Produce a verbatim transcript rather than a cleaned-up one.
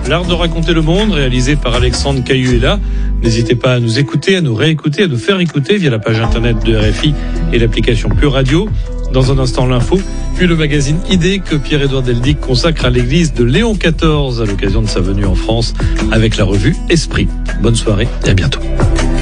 l'art de raconter le monde, réalisé par Alexandre Cayuela. N'hésitez pas à nous écouter, à nous réécouter, à nous faire écouter via la page internet de R F I et l'application Pure Radio. Dans un instant, l'info, puis le magazine Idée que Pierre-Édouard Deldic consacre à l'église de Léon quatorze à l'occasion de sa venue en France avec la revue Esprit. Bonne soirée et à bientôt.